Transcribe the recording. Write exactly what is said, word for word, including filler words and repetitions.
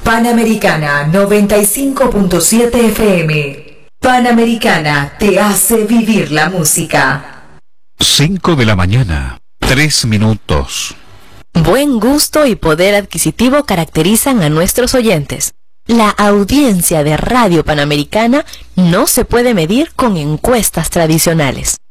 Panamericana noventa y cinco punto siete F M. Panamericana te hace vivir la música. cinco de la mañana, tres minutos. Buen gusto y poder adquisitivo caracterizan a nuestros oyentes. La audiencia de Radio Panamericana no se puede medir con encuestas tradicionales.